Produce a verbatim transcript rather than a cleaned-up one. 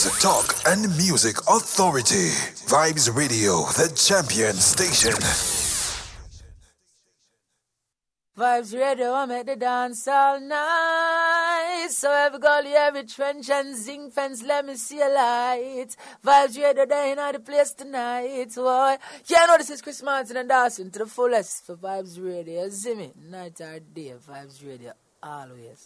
talk, and music authority. Vibes Radio, the champion station. Vibes Radio, I make the dance all night. So every gully, every trench and zinc fence, let me see a light. Vibes Radio, they ain't the place tonight. Boy. Yeah, I know this is Chris Martin and Dawson to the fullest for Vibes Radio. See me, night or day, Vibes Radio, always.